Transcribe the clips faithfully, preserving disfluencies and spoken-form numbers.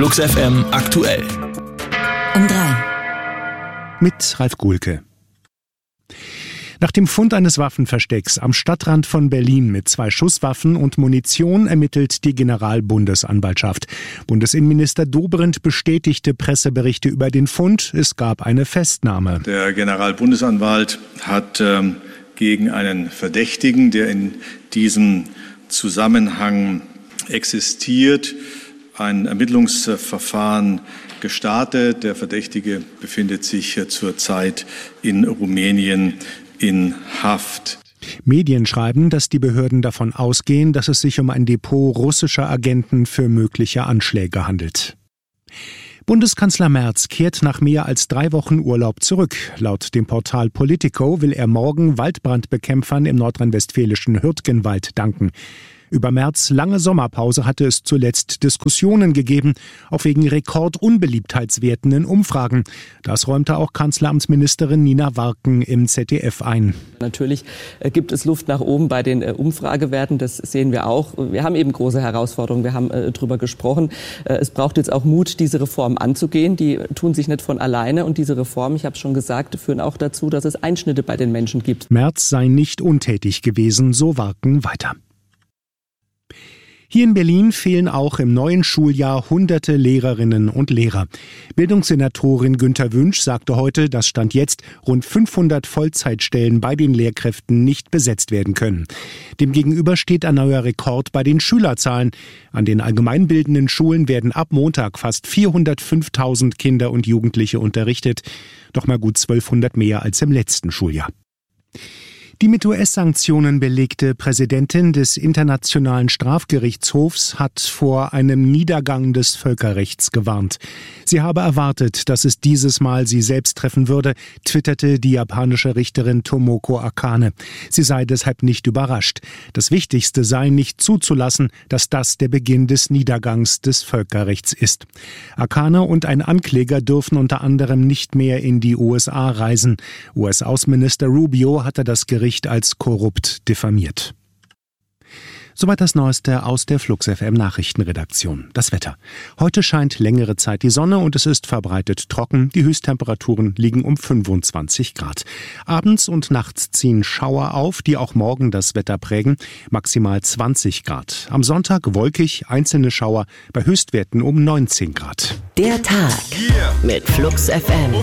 Flux F M aktuell. Um drei. Mit Ralf Guhlke. Nach dem Fund eines Waffenverstecks am Stadtrand von Berlin mit zwei Schusswaffen und Munition ermittelt die Generalbundesanwaltschaft. Bundesinnenminister Dobrindt bestätigte Presseberichte über den Fund. Es gab eine Festnahme. Der Generalbundesanwalt hat ähm, gegen einen Verdächtigen, der in diesem Zusammenhang existiert, ein Ermittlungsverfahren gestartet. Der Verdächtige befindet sich zurzeit in Rumänien in Haft. Medien schreiben, dass die Behörden davon ausgehen, dass es sich um ein Depot russischer Agenten für mögliche Anschläge handelt. Bundeskanzler Merz kehrt nach mehr als drei Wochen Urlaub zurück. Laut dem Portal Politico will er morgen Waldbrandbekämpfern im nordrhein-westfälischen Hürtgenwald danken. Über Merz' lange Sommerpause hatte es zuletzt Diskussionen gegeben, auch wegen Rekordunbeliebtheitswerten in Umfragen. Das räumte auch Kanzleramtsministerin Nina Warken im Z D F ein. Natürlich gibt es Luft nach oben bei den Umfragewerten, das sehen wir auch. Wir haben eben große Herausforderungen, wir haben darüber gesprochen. Es braucht jetzt auch Mut, diese Reformen anzugehen. Die tun sich nicht von alleine und diese Reformen, ich habe es schon gesagt, führen auch dazu, dass es Einschnitte bei den Menschen gibt. Merz sei nicht untätig gewesen, so Warken weiter. Hier in Berlin fehlen auch im neuen Schuljahr hunderte Lehrerinnen und Lehrer. Bildungssenatorin Günter Wünsch sagte heute, dass Stand jetzt rund fünfhundert Vollzeitstellen bei den Lehrkräften nicht besetzt werden können. Demgegenüber steht ein neuer Rekord bei den Schülerzahlen. An den allgemeinbildenden Schulen werden ab Montag fast vierhundertfünftausend Kinder und Jugendliche unterrichtet. Doch mal gut zwölfhundert mehr als im letzten Schuljahr. Die mit U S-Sanktionen belegte Präsidentin des Internationalen Strafgerichtshofs hat vor einem Niedergang des Völkerrechts gewarnt. Sie habe erwartet, dass es dieses Mal sie selbst treffen würde, twitterte die japanische Richterin Tomoko Akane. Sie sei deshalb nicht überrascht. Das Wichtigste sei, nicht zuzulassen, dass das der Beginn des Niedergangs des Völkerrechts ist. Akane und ein Ankläger dürfen unter anderem nicht mehr in die U S A reisen. U S-Außenminister Rubio hatte das Gericht als korrupt diffamiert. Soweit das Neueste aus der Flux F M Nachrichtenredaktion. Das Wetter. Heute scheint längere Zeit die Sonne und es ist verbreitet trocken. Die Höchsttemperaturen liegen um fünfundzwanzig Grad. Abends und nachts ziehen Schauer auf, die auch morgen das Wetter prägen. Maximal zwanzig Grad. Am Sonntag wolkig, einzelne Schauer bei Höchstwerten um neunzehn Grad. Der Tag mit Flux F M.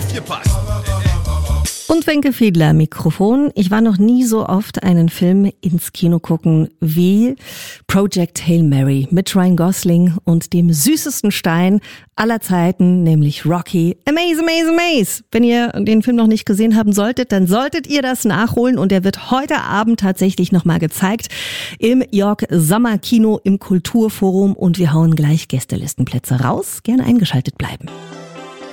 Und Wenke Fiedler, Mikrofon. Ich war noch nie so oft einen Film ins Kino gucken wie Project Hail Mary mit Ryan Gosling und dem süßesten Stein aller Zeiten, nämlich Rocky. Amaze, amaze, amaze. Wenn ihr den Film noch nicht gesehen haben solltet, dann solltet ihr das nachholen und er wird heute Abend tatsächlich nochmal gezeigt im York Sommerkino im Kulturforum und wir hauen gleich Gästelistenplätze raus. Gerne eingeschaltet bleiben.